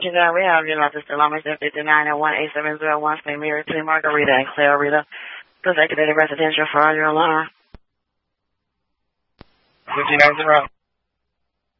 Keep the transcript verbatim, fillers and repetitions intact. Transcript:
you down. We have your lot of Salamis at fifty-nine and one eight seven zero one, Saint Mary, Saint Margarita, and Clarita. Consecutive residential for all your alarm. fifty-nine zero.